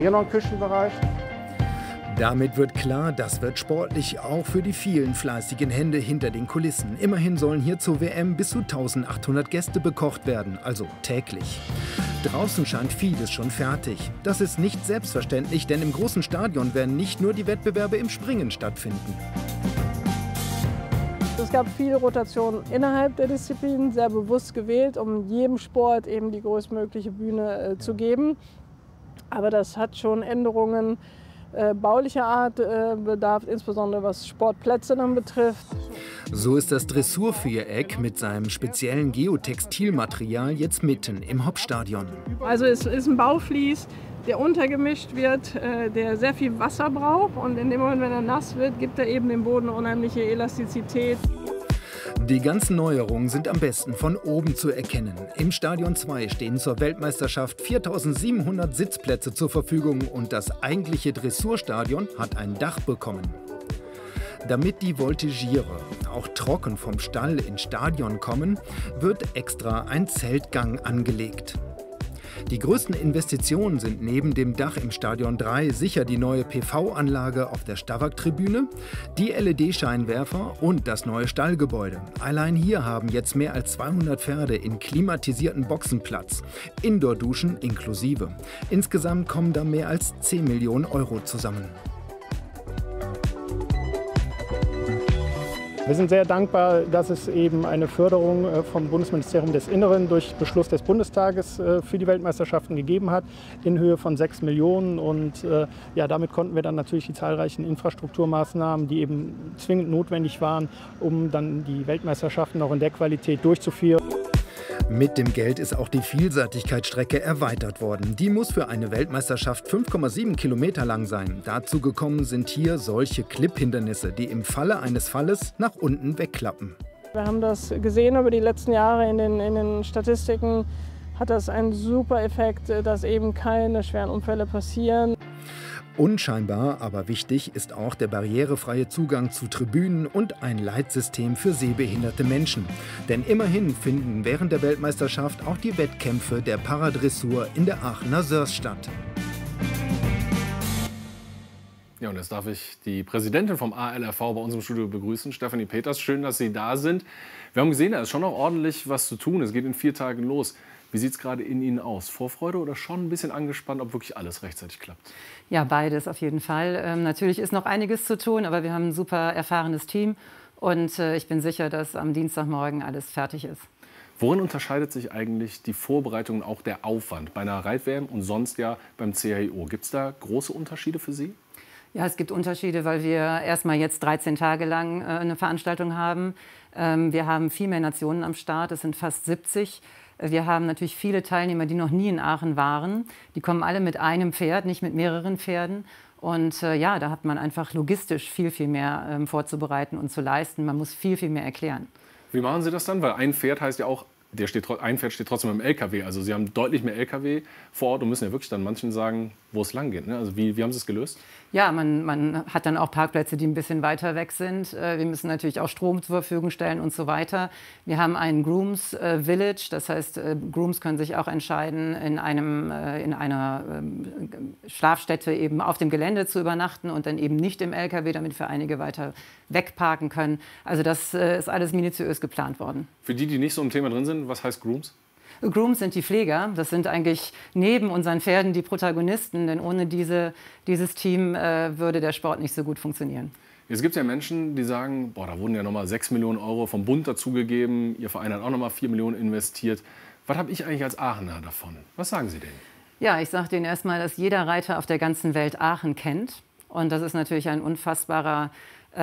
Hier noch ein Küchenbereich. Damit wird klar, das wird sportlich auch für die vielen fleißigen Hände hinter den Kulissen. Immerhin sollen hier zur WM bis zu 1800 Gäste bekocht werden, also täglich. Draußen scheint vieles schon fertig. Das ist nicht selbstverständlich, denn im großen Stadion werden nicht nur die Wettbewerbe im Springen stattfinden. Es gab viele Rotationen innerhalb der Disziplinen, sehr bewusst gewählt, um jedem Sport eben die größtmögliche Bühne zu geben. Aber das hat schon Änderungen baulicher Art bedarf, insbesondere was Sportplätze dann betrifft. So ist das Dressurviereck mit seinem speziellen Geotextilmaterial jetzt mitten im Hauptstadion. Also es ist ein Bauflies, der untergemischt wird, der sehr viel Wasser braucht. Und in dem Moment, wenn er nass wird, gibt er eben dem Boden unheimliche Elastizität. Die ganzen Neuerungen sind am besten von oben zu erkennen. Im Stadion 2 stehen zur Weltmeisterschaft 4700 Sitzplätze zur Verfügung und das eigentliche Dressurstadion hat ein Dach bekommen. Damit die Voltigiere auch trocken vom Stall ins Stadion kommen, wird extra ein Zeltgang angelegt. Die größten Investitionen sind neben dem Dach im Stadion 3 sicher die neue PV-Anlage auf der Stavak-Tribüne, die LED-Scheinwerfer und das neue Stallgebäude. Allein hier haben jetzt mehr als 200 Pferde in klimatisierten Boxen Platz, Indoor-Duschen inklusive. Insgesamt kommen da mehr als 10 Millionen Euro zusammen. Wir sind sehr dankbar, dass es eben eine Förderung vom Bundesministerium des Inneren durch Beschluss des Bundestages für die Weltmeisterschaften gegeben hat, in Höhe von 6 Millionen. Und ja, damit konnten wir dann natürlich die zahlreichen Infrastrukturmaßnahmen, die eben zwingend notwendig waren, um dann die Weltmeisterschaften auch in der Qualität durchzuführen. Mit dem Geld ist auch die Vielseitigkeitsstrecke erweitert worden. Die muss für eine Weltmeisterschaft 5,7 Kilometer lang sein. Dazu gekommen sind hier solche Clip-Hindernisse, die im Falle eines Falles nach unten wegklappen. Wir haben das gesehen über die letzten Jahre in den Statistiken. Hat das einen super Effekt, dass eben keine schweren Unfälle passieren. Unscheinbar, aber wichtig ist auch der barrierefreie Zugang zu Tribünen und ein Leitsystem für sehbehinderte Menschen. Denn immerhin finden während der Weltmeisterschaft auch die Wettkämpfe der Paradressur in der Aachener Sörs statt. Ja, und jetzt darf ich die Präsidentin vom ALRV bei uns im Studio begrüßen, Stefanie Peters. Schön, dass Sie da sind. Wir haben gesehen, da ist schon noch ordentlich was zu tun. Es geht in 4 Tagen los. Wie sieht es gerade in Ihnen aus? Vorfreude oder schon ein bisschen angespannt, ob wirklich alles rechtzeitig klappt? Ja, beides auf jeden Fall. Natürlich ist noch einiges zu tun, aber wir haben ein super erfahrenes Team. Und ich bin sicher, dass am Dienstagmorgen alles fertig ist. Worin unterscheidet sich eigentlich die Vorbereitung und auch der Aufwand bei einer Reit-WM und sonst ja beim CHIO? Gibt es da große Unterschiede für Sie? Ja, es gibt Unterschiede, weil wir erstmal jetzt 13 Tage lang eine Veranstaltung haben. Wir haben viel mehr Nationen am Start, es sind fast 70. Wir haben natürlich viele Teilnehmer, die noch nie in Aachen waren. Die kommen alle mit einem Pferd, nicht mit mehreren Pferden. Und ja, da hat man einfach logistisch viel, viel mehr vorzubereiten und zu leisten. Man muss viel, viel mehr erklären. Wie machen Sie das dann? Weil ein Pferd heißt ja auch, ein Pferd steht trotzdem im LKW. Also Sie haben deutlich mehr LKW vor Ort und müssen ja wirklich dann manchen sagen, wo es lang geht. Ne? Also wie haben Sie es gelöst? Ja, man hat dann auch Parkplätze, die ein bisschen weiter weg sind. Wir müssen natürlich auch Strom zur Verfügung stellen und so weiter. Wir haben einen Grooms Village, das heißt, Grooms können sich auch entscheiden, in einer Schlafstätte eben auf dem Gelände zu übernachten und dann eben nicht im LKW, damit wir einige weiter wegparken können. Also das ist alles minutiös geplant worden. Für die, die nicht so im Thema drin sind, was heißt Grooms? Grooms sind die Pfleger. Das sind eigentlich neben unseren Pferden die Protagonisten, denn ohne dieses Team würde der Sport nicht so gut funktionieren. Jetzt gibt es ja Menschen, die sagen, boah, da wurden ja nochmal 6 Millionen Euro vom Bund dazugegeben, Ihr Verein hat auch nochmal 4 Millionen investiert. Was habe ich eigentlich als Aachener davon? Was sagen Sie denen? Ja, ich sage denen erstmal, dass jeder Reiter auf der ganzen Welt Aachen kennt. Und das ist natürlich ein unfassbarer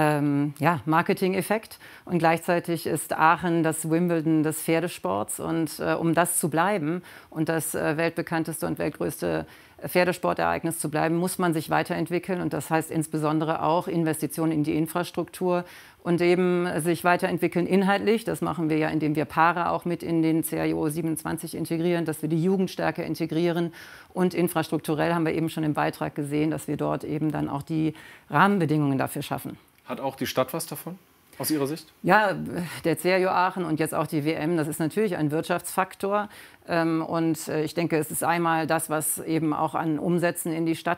Marketing-Effekt. Und gleichzeitig ist Aachen das Wimbledon des Pferdesports. Und um das zu bleiben und das weltbekannteste und weltgrößte Pferdesportereignis zu bleiben, muss man sich weiterentwickeln. Und das heißt insbesondere auch Investitionen in die Infrastruktur und eben sich weiterentwickeln inhaltlich. Das machen wir ja, indem wir Paare auch mit in den CHIO 27 integrieren, dass wir die Jugend stärker integrieren. Und infrastrukturell haben wir eben schon im Beitrag gesehen, dass wir dort eben dann auch die Rahmenbedingungen dafür schaffen. Hat auch die Stadt was davon? aus Ihrer Sicht? Ja, der CRJ Aachen und jetzt auch die WM, das ist natürlich ein Wirtschaftsfaktor. Und ich denke, es ist einmal das, was eben auch an Umsätzen in die Stadt